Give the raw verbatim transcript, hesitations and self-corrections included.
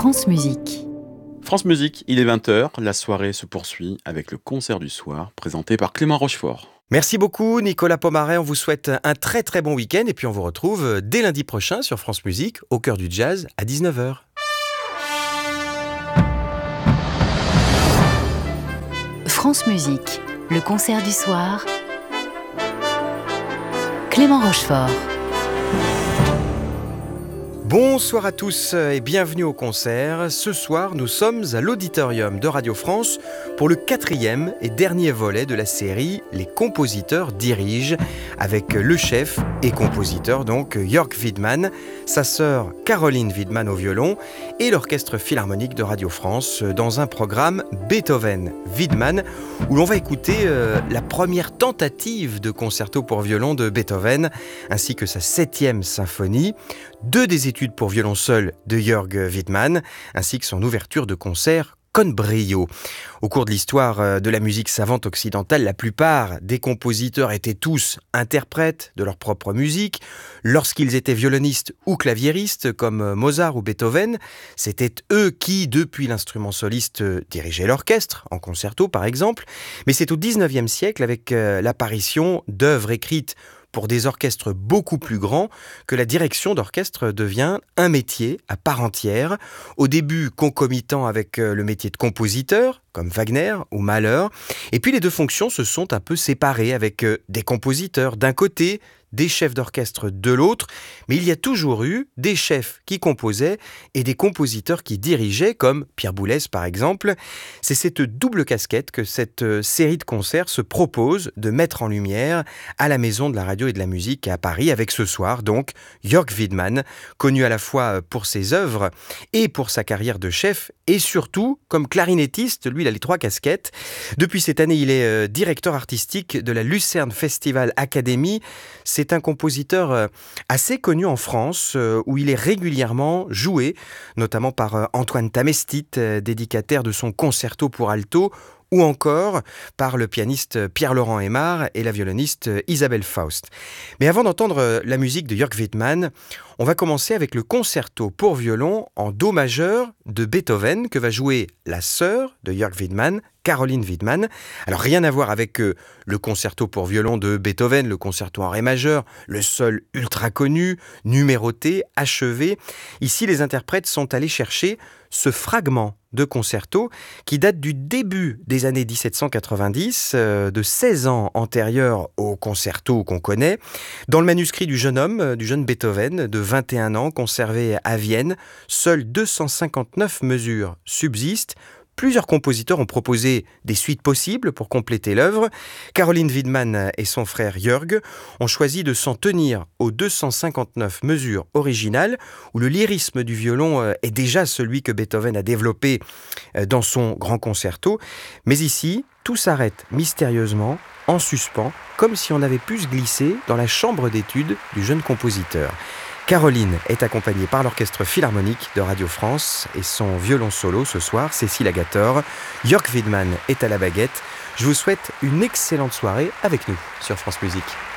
France Musique. France Musique, il est vingt heures, la soirée se poursuit avec le concert du soir présenté par Clément Rochefort. Merci beaucoup Nicolas Pomaret, on vous souhaite un très très bon week-end et puis on vous retrouve dès lundi prochain sur France Musique, au cœur du jazz à dix-neuf heures. France Musique, le concert du soir. Clément Rochefort. Bonsoir à tous et bienvenue au concert. Ce soir, nous sommes à l'Auditorium de Radio France pour le quatrième et dernier volet de la série Les compositeurs dirigent, avec le chef et compositeur donc Jörg Widmann, sa sœur Caroline Widmann au violon et l'Orchestre Philharmonique de Radio France dans un programme Beethoven-Widmann où l'on va écouter euh, la première tentative de concerto pour violon de Beethoven ainsi que sa septième symphonie, deux des études pour violon seul de Jörg Widmann, ainsi que son ouverture de concert Con brio. Au cours de l'histoire de la musique savante occidentale, la plupart des compositeurs étaient tous interprètes de leur propre musique. Lorsqu'ils étaient violonistes ou claviéristes, comme Mozart ou Beethoven, c'était eux qui, depuis l'instrument soliste, dirigeaient l'orchestre, en concerto par exemple. Mais c'est au dix-neuvième siècle, avec l'apparition d'œuvres écrites pour des orchestres beaucoup plus grands, que la direction d'orchestre devient un métier à part entière, au début concomitant avec le métier de compositeur, comme Wagner ou Mahler, et puis les deux fonctions se sont un peu séparées avec des compositeurs d'un côté, des chefs d'orchestre de l'autre, mais il y a toujours eu des chefs qui composaient et des compositeurs qui dirigeaient, comme Pierre Boulez par exemple. C'est cette double casquette que cette série de concerts se propose de mettre en lumière à la Maison de la Radio et de la Musique à Paris, avec ce soir donc Jörg Widmann, connu à la fois pour ses œuvres et pour sa carrière de chef, et surtout comme clarinettiste. Lui, il a les trois casquettes. Depuis cette année, il est directeur artistique de la Lucerne Festival Academy. C'est un compositeur assez connu en France, où il est régulièrement joué, notamment par Antoine Tamestit, dédicataire de son concerto pour alto, ou encore par le pianiste Pierre-Laurent Aimard et la violoniste Isabelle Faust. Mais avant d'entendre la musique de Jörg Widmann, on va commencer avec le concerto pour violon en do majeur de Beethoven que va jouer la sœur de Jörg Widmann, Caroline Widmann. Alors rien à voir avec euh, le concerto pour violon de Beethoven, le concerto en ré majeur, le seul ultra connu, numéroté, achevé. Ici, les interprètes sont allés chercher ce fragment de concerto qui date du début des années dix-sept cent quatre-vingt-dix, euh, de seize ans antérieurs au concerto qu'on connaît, dans le manuscrit du jeune homme, euh, du jeune Beethoven, de vingt et un ans, conservé à Vienne. Seules deux cent cinquante-neuf mesures subsistent. Plusieurs compositeurs ont proposé des suites possibles pour compléter l'œuvre. Caroline Widmann et son frère Jörg ont choisi de s'en tenir aux deux cent cinquante-neuf mesures originales, où le lyrisme du violon est déjà celui que Beethoven a développé dans son grand concerto. Mais ici, tout s'arrête mystérieusement, en suspens, comme si on avait pu se glisser dans la chambre d'études du jeune compositeur. Caroline est accompagnée par l'Orchestre Philharmonique de Radio France et son violon solo ce soir, Cécile Agator. Jörg Widmann est à la baguette. Je vous souhaite une excellente soirée avec nous sur France Musique.